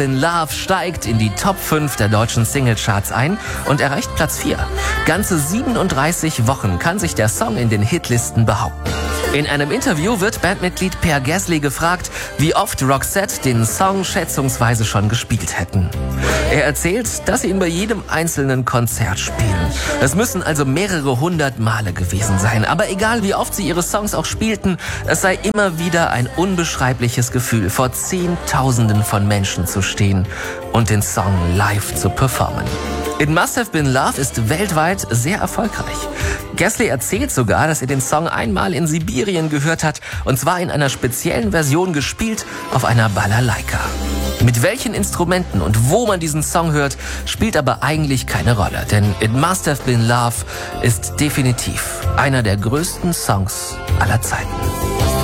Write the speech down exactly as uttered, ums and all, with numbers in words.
In Love steigt in die Top fünf der deutschen Singlecharts ein und erreicht Platz vier. Ganze siebenunddreißig Wochen kann sich der Song in den Hitlisten behaupten. In einem Interview wird Bandmitglied Per Gessle gefragt, wie oft Roxette den Song schätzungsweise schon gespielt hätten. Er erzählt, dass sie ihn bei jedem einzelnen Konzert spielen. Es müssen also mehrere hundert Male gewesen sein. Aber egal wie oft sie ihre Songs auch spielten, es sei immer wieder ein unbeschreibliches Gefühl, vor Zehntausenden von Menschen zu stehen und den Song live zu performen. It Must Have Been Love ist weltweit sehr erfolgreich. Gessle erzählt sogar, dass er den Song einmal in Sibirien gehört hat, und zwar in einer speziellen Version gespielt auf einer Balalaika. Mit welchen Instrumenten und wo man diesen Song hört, spielt aber eigentlich keine Rolle, denn It Must Have Been Love ist definitiv einer der größten Songs aller Zeiten.